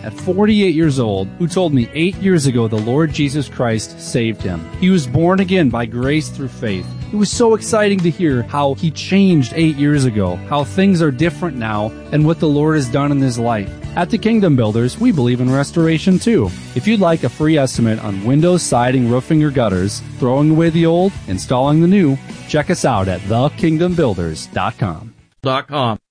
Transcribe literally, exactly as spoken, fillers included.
at forty-eight years old who told me eight years ago the Lord Jesus Christ saved him. He was born again by grace through faith. It was so exciting to hear how he changed eight years ago, how things are different now, and what the Lord has done in his life. At the Kingdom Builders, we believe in restoration too. If you'd like a free estimate on windows, siding, roofing, or gutters, throwing away the old, installing the new, check us out at the kingdom builders dot com. Dot com.